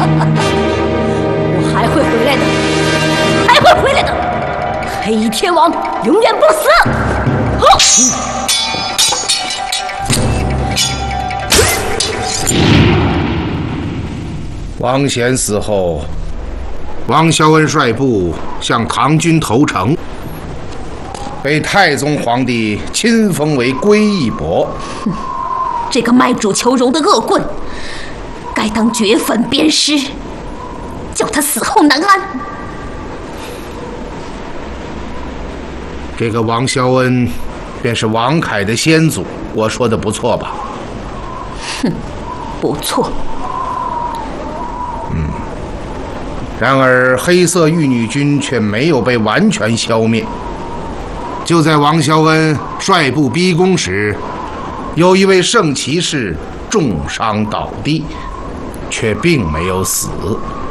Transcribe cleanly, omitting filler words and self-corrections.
我还会回来的，还会回来的。黑衣天王永远不死。 王贤死后，王孝恩率部向唐军投诚，被太宗皇帝亲封为归义伯。 这个卖主求荣的恶棍，该当掘坟鞭尸，叫他死后难安。 这个王孝恩便是王凯的先祖，我说的不错吧？ 哼，不错。 然而黑色玉女军却没有被完全消灭。就在王孝恩率部逼宫时，有一位圣骑士重伤倒地，却并没有死。